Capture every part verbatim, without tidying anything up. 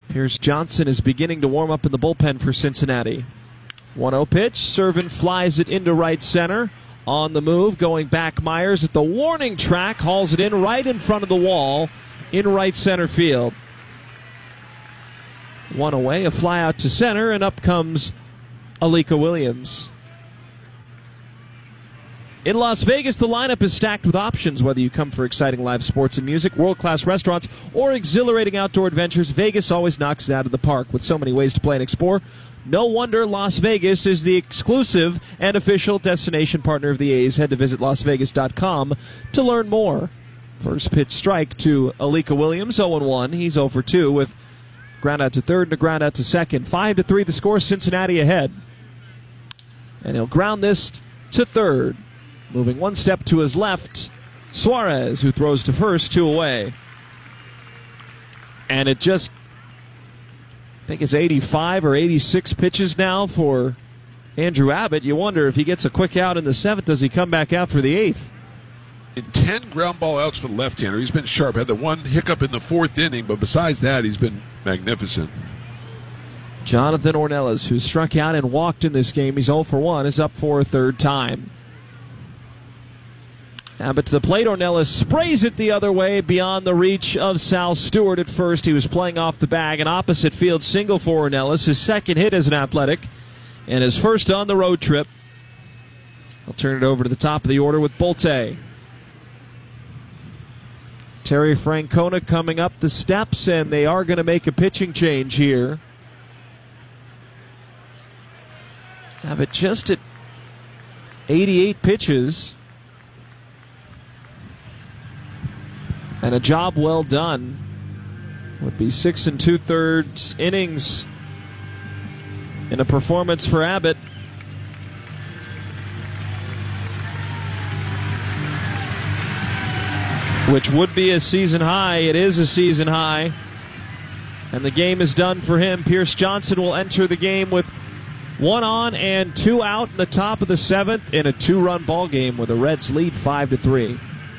Pierce Johnson is beginning to warm up in the bullpen for Cincinnati. one oh pitch. Servant flies it into right center. On the move, going back, Myers at the warning track, hauls it in right in front of the wall in right center field. One away, a fly out to center, and up comes Alika Williams. In Las Vegas, the lineup is stacked with options. Whether you come for exciting live sports and music, world-class restaurants, or exhilarating outdoor adventures, Vegas always knocks it out of the park. With so many ways to play and explore, no wonder Las Vegas is the exclusive and official destination partner of the A's. Head to visit las vegas dot com to learn more. First pitch strike to Alika Williams, oh and one. He's oh for two with ground out to third and a ground out to second. five to three the score, Cincinnati ahead. And he'll ground this to third. Moving one step to his left, Suarez, who throws to first, two away. And it just, I think it's eighty-five or eighty-six pitches now for Andrew Abbott. You wonder if he gets a quick out in the seventh, does he come back out for the eighth? In ten ground ball outs for the left-hander, he's been sharp. Had the one hiccup in the fourth inning, but besides that, he's been magnificent. Jonathan Ornelas, who struck out and walked in this game, he's oh for one, is up for a third time. Abbott to the plate. Ornelas sprays it the other way beyond the reach of Sal Stewart at first. He was playing off the bag. An opposite field single for Ornelas. His second hit as an Athletic and his first on the road trip. I'll turn it over to the top of the order with Bolte. Terry Francona coming up the steps, and they are going to make a pitching change here. Abbott just at eighty-eight pitches. And a job well done. Would be six and two-thirds innings in a performance for Abbott. Which would be a season high. It is a season high. And the game is done for him. Pierce Johnson will enter the game with one on and two out in the top of the seventh in a two-run ball game where the Reds lead five to three.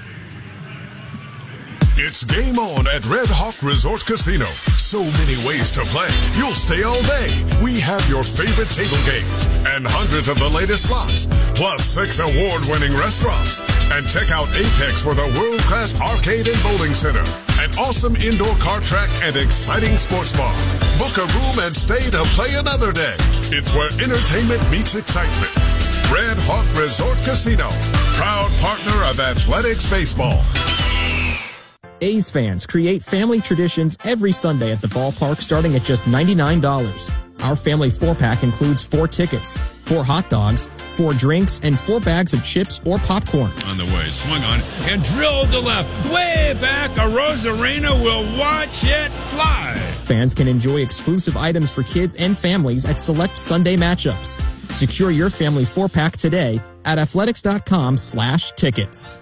It's game on at Red Hawk Resort Casino. So many ways to play. You'll stay all day. We have your favorite table games and hundreds of the latest slots, plus six award-winning restaurants. And check out Apex for the world-class arcade and bowling center, an awesome indoor kart track, and exciting sports bar. Book a room and stay to play another day. It's where entertainment meets excitement. Red Hawk Resort Casino, proud partner of Athletics Baseball. A's fans create family traditions every Sunday at the ballpark starting at just ninety-nine dollars. Our family four-pack includes four tickets, four hot dogs, four drinks, and four bags of chips or popcorn. On the way, swung on and drilled to left. Way back, a Rosarena will watch it fly. Fans can enjoy exclusive items for kids and families at select Sunday matchups. Secure your family four-pack today at athletics dot com slash tickets.